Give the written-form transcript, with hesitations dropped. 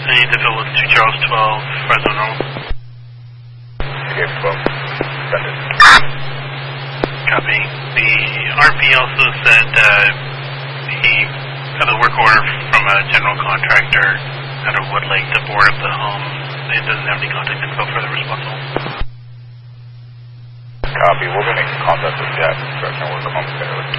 I need to fill with 2 Charles 12, Fresno Normal. Okay, 12. Send it. Copy. The RP also said he had a work order from a general contractor out of Woodlake to board up the home. It doesn't have any contact info for the responsible. Copy. We'll be making contact with that construction worker momentarily.